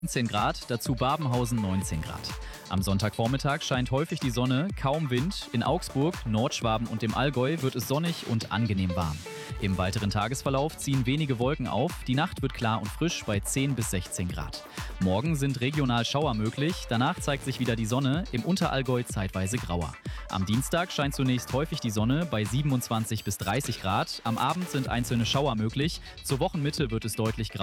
19 Grad, dazu Babenhausen 19 Grad. Am Sonntagvormittag scheint häufig die Sonne, kaum Wind. In Augsburg, Nordschwaben und dem Allgäu wird es sonnig und angenehm warm. Im weiteren Tagesverlauf ziehen wenige Wolken auf. Die Nacht wird klar und frisch bei 10 bis 16 Grad. Morgen sind regional Schauer möglich. Danach zeigt sich wieder die Sonne, im Unterallgäu zeitweise grauer. Am Dienstag scheint zunächst häufig die Sonne bei 27 bis 30 Grad. Am Abend sind einzelne Schauer möglich. Zur Wochenmitte wird es deutlich grauer.